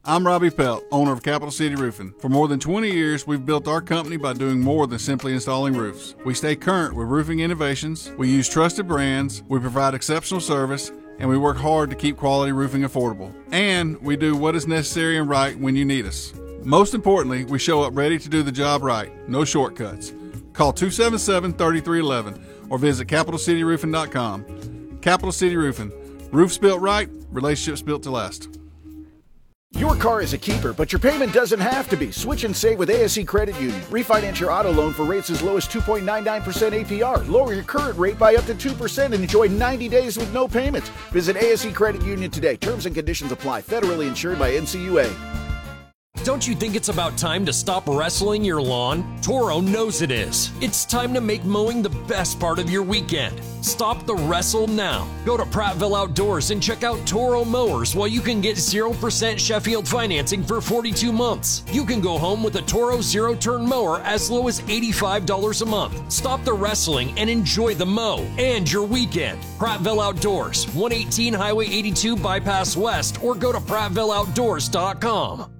I'm Robbie Pelt, owner of Capital City Roofing. For more than 20 years, we've built our company by doing more than simply installing roofs. We stay current with roofing innovations, we use trusted brands, we provide exceptional service, and we work hard to keep quality roofing affordable. And we do what is necessary and right when you need us. Most importantly, we show up ready to do the job right. No shortcuts. Call 277-3311 or visit CapitalCityRoofing.com. Capital City Roofing. Roofs built right, relationships built to last. Your car is a keeper, but your payment doesn't have to be. Switch and save with ASE Credit Union. Refinance your auto loan for rates as low as 2.99% APR. Lower your current rate by up to 2% and enjoy 90 days with no payments. Visit ASE Credit Union today. Terms and conditions apply. Federally insured by NCUA. Don't you think it's about time to stop wrestling your lawn? Toro knows it is. It's time to make mowing the best part of your weekend. Stop the wrestle now. Go to Prattville Outdoors and check out Toro Mowers while you can get 0% Sheffield financing for 42 months. You can go home with a Toro zero-turn mower as low as $85 a month. Stop the wrestling and enjoy the mow and your weekend. Prattville Outdoors, 118 Highway 82 Bypass West, or go to PrattvilleOutdoors.com.